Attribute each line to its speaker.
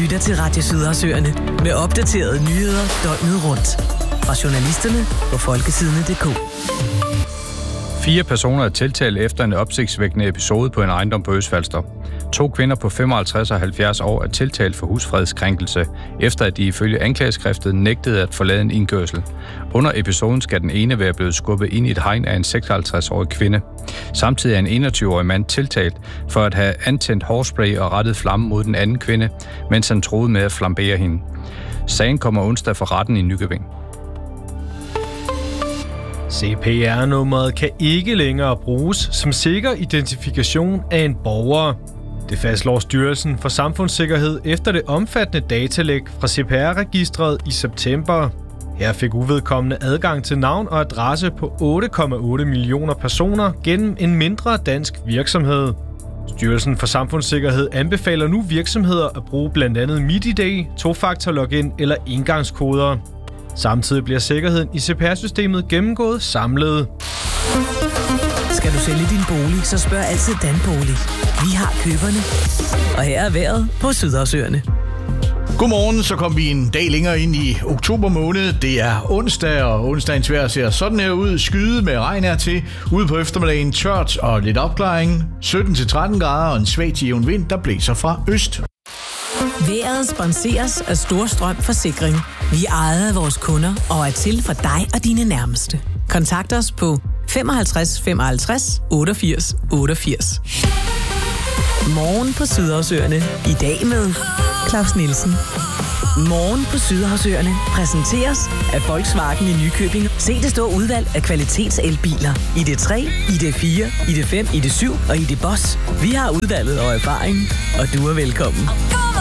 Speaker 1: lytter til Radio Sydersøerne med opdaterede nyheder døgnet rundt. Fra journalisterne på folketidene.dk.
Speaker 2: 4 personer er tiltalt efter en opsigtsvækkende episode på en ejendom på Østfalster. 2 kvinder på 55 og 70 år er tiltalt for husfredskrænkelse, efter at de ifølge anklageskriftet nægtede at forlade en indkørsel. Under episoden skal den ene være blevet skubbet ind i et hegn af en 56-årig kvinde. Samtidig er en 21-årig mand tiltalt for at have antændt hårspray og rettet flamme mod den anden kvinde, mens han troede med at flambere hende. Sagen kommer onsdag for retten i Nykøbing.
Speaker 3: CPR-nummeret kan ikke længere bruges som sikker identifikation af en borger. Det fastslår Styrelsen for Samfundssikkerhed efter det omfattende datalæk fra CPR-registret i september. Her fik uvedkommende adgang til navn og adresse på 8,8 millioner personer gennem en mindre dansk virksomhed. Styrelsen for Samfundssikkerhed anbefaler nu virksomheder at bruge blandt andet MitID, tofaktor-login eller engangskoder. Samtidig bliver sikkerheden i CPR-systemet gennemgået samlet.
Speaker 1: Skal du sælge din bolig, så spørg altid Danbolig. Vi har køberne. Og her er vejret på Sydersøerne.
Speaker 4: Godmorgen, så kom vi en dag længere ind i oktober måned. Det er onsdag, og onsdagens vejr ser sådan her ud. Skyde med regn hertil. Ude på eftermiddagen tørt og lidt opklaring. 17-13 grader og en svag til jævn vind, der blæser fra øst.
Speaker 1: Vejret sponseres af Storstrøm Forsikring. Vi er ejet af vores kunder og er til for dig og dine nærmeste. Kontakt os på 55 55 88 88. Morgen på Sydersøerne. I dag med Claus Nielsen. Morgen på Sydersøerne præsenteres af Volkswagen i Nykøbing. Se det store udvalg af kvalitetselbiler. ID3, ID4, ID5, ID7 og ID Boss. Vi har udvalget og erfaring, og du er velkommen.